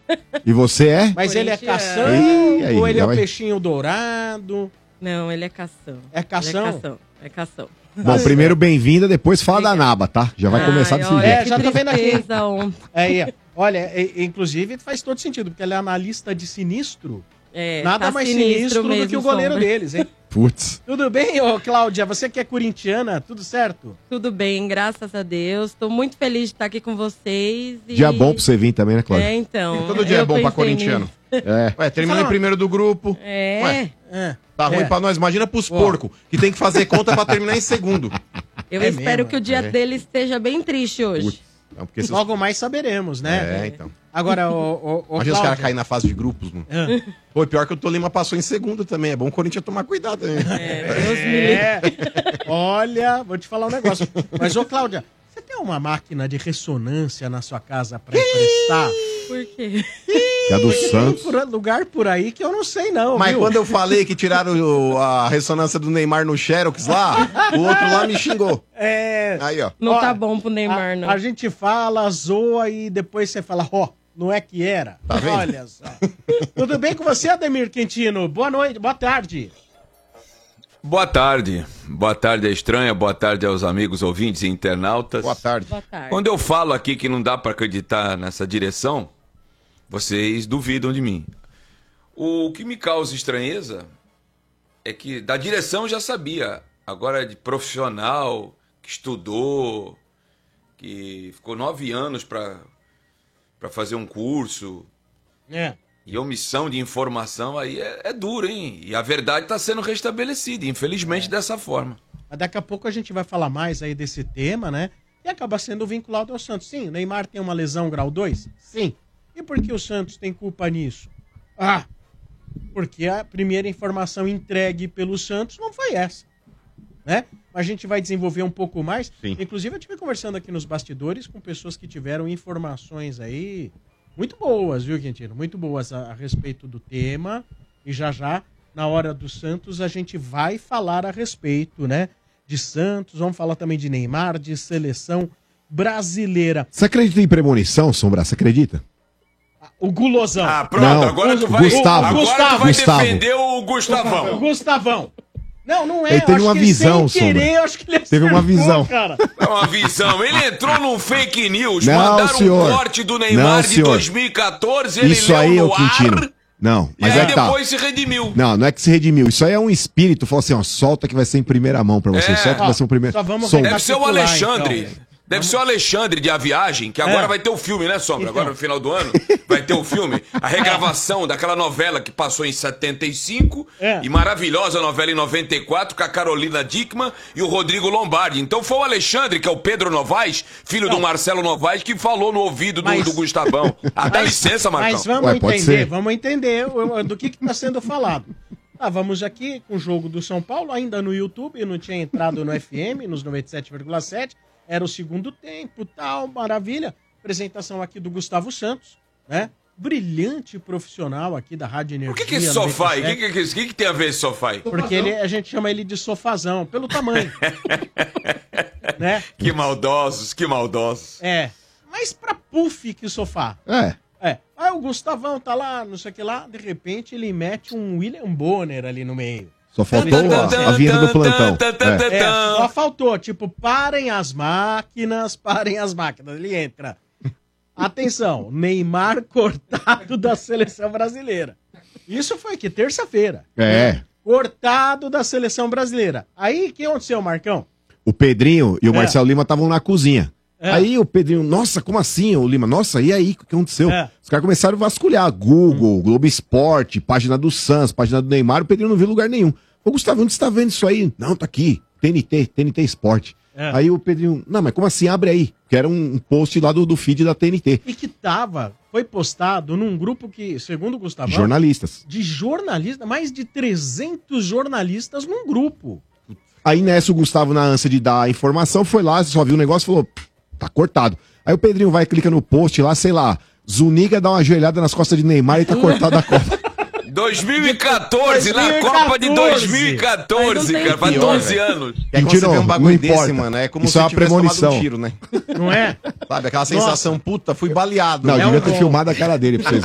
E você é? Mas ele é cação Aí, ou ele é o vai. peixinho dourado? Não, ele é cação. É cação? É cação. Bom, primeiro bem-vinda, depois fala da Naba, tá? Já vai começar desse jeito. Já tô vendo aqui. Ontem. Aí, olha, inclusive faz todo sentido, porque ela é analista de sinistro. Nada tá mais sinistro do mesmo, que o goleiro Sombra. deles, hein? Putz. Tudo bem, ô Cláudia? Você que é corintiana, tudo certo? Tudo bem, graças a Deus. Tô muito feliz de estar aqui com vocês. Dia bom pra você vir também, né, Cláudia? Então. Todo dia é eu bom pra pensei corintiano. nisso. Ué, terminou em primeiro do grupo. Ué, tá ruim pra nós. Imagina pros porcos, que tem que fazer conta pra terminar em segundo. Eu espero que o dia dele esteja bem triste hoje. Não, porque Logo mais saberemos, né? então. Agora, Imagina os caras caírem na fase de grupos, mano. Pô, pior que o Tolima passou em segundo também. É bom o Corinthians tomar cuidado também. Deus me Olha, vou te falar um negócio. Mas, ô Cláudia, você tem uma máquina de ressonância na sua casa pra emprestar? Por quê? Que é do Santos. Tem lugar por aí que eu não sei, não. Mas viu? quando eu falei que tiraram a ressonância do Neymar no Xerox lá, o outro lá me xingou. Aí, ó. Não tá bom pro Neymar, não. A gente fala, zoa e depois você fala, não é que era. Tá vendo? Olha só. Tudo bem com você, Ademir Quintino? Boa noite, boa tarde. Boa tarde. Boa tarde, Estranha. Boa tarde aos amigos ouvintes e internautas. Boa tarde. Boa tarde. Quando eu falo aqui que não dá pra acreditar nessa direção, vocês duvidam de mim. O que me causa estranheza é que da direção eu já sabia. Agora de profissional, que estudou, que ficou 9 anos pra fazer um curso. E omissão de informação aí é duro, hein? E a verdade está sendo restabelecida, infelizmente, dessa forma. Mas daqui a pouco a gente vai falar mais aí desse tema, né? E acaba sendo vinculado ao Santos. Sim, o Neymar tem uma lesão grau 2? Sim. E por que o Santos tem culpa nisso? Porque a primeira informação entregue pelo Santos não foi essa, né? A gente vai desenvolver um pouco mais. Sim. Inclusive, eu estive conversando aqui nos bastidores com pessoas que tiveram informações aí muito boas, viu, Quintino? Muito boas a respeito do tema. E já, na hora do Santos, a gente vai falar a respeito, né? De Santos, vamos falar também de Neymar, de seleção brasileira. Você acredita em premonição, Sombra? Você acredita? O Gulosão. Pronto, Não, agora tu Gustavo. agora tu vai Gustavo. defender o Gustavão. O Gustavão. Não é. Ele teve eu acho uma que visão, sem querer, Sombra. eu acho que ele Teve uma acertou, visão. cara. É uma visão. Ele entrou num fake news, Não, mandaram senhor. um corte do Neymar Não, de senhor. 2014, ele Isso leu aí, no ô Quintino. ar, Não, e mas aí é que tá. depois se redimiu. Não é que se redimiu. Isso aí é um espírito. Falou assim, ó, solta que vai ser em primeira mão pra você. Solta que vai ser o primeiro. Só vamos Sombra. Deve ser o recapitular, Alexandre. então. Deve ser o Alexandre de A Viagem, que agora vai ter o filme, né, Sombra? Agora no final do ano vai ter o filme. A regravação daquela novela que passou em 75 e maravilhosa novela em 94 com a Carolina Dickmann e o Rodrigo Lombardi. Então foi o Alexandre, que é o Pedro Novaes, filho do Marcelo Novaes, que falou no ouvido do Gustavão. Dá licença, Marcão. Mas vamos entender do que está sendo falado. Vamos aqui com o jogo do São Paulo, ainda no YouTube, não tinha entrado no FM, nos 97,7. Era o segundo tempo, tal, maravilha. Apresentação aqui do Gustavo Santos, né? Brilhante profissional aqui da Rádio Energia. Por que esse sofá aí? O que tem a ver esse sofá aí? Porque a gente chama ele de sofazão, pelo tamanho. Né? Que maldosos, que maldosos. Mas pra puff que sofá. Aí o Gustavão tá lá, não sei o que lá, de repente ele mete um William Bonner ali no meio. Só faltou a vinheta do plantão. Só faltou, tipo, parem as máquinas. Ele entra. Atenção, Neymar cortado da seleção brasileira. Isso foi que terça-feira. Cortado da seleção brasileira. Aí, o que aconteceu, Marcão? O Pedrinho e o Marcelo Lima estavam na cozinha. Aí o Pedrinho, nossa, como assim? O Lima, nossa, e aí? O que aconteceu? Os caras começaram a vasculhar. Google, Globo Esporte, página do Santos, página do Neymar. O Pedrinho não viu lugar nenhum. Ô, Gustavo, onde você tá vendo isso aí? Não, tá aqui. TNT Esporte. Aí o Pedrinho, não, mas como assim? Abre aí. Que era um post lá do feed da TNT. E que foi postado num grupo que, segundo o Gustavão... Jornalistas. De jornalistas, mais de 300 jornalistas num grupo. Aí nessa o Gustavo, na ânsia de dar a informação, foi lá, só viu o negócio e falou, tá cortado. Aí o Pedrinho vai, clica no post lá, sei lá, Zuniga dá uma joelhada nas costas de Neymar e tá cortado da Copa. 2014, na Copa de 2014, cara, faz 12 anos. É quando você vê um bagulho desse, mano, é como isso se é uma tivesse tomado premonição. um tiro, né? Não é? Sabe, aquela sensação, puta, fui baleado. Não, né? devia ter filmado a cara dele pra vocês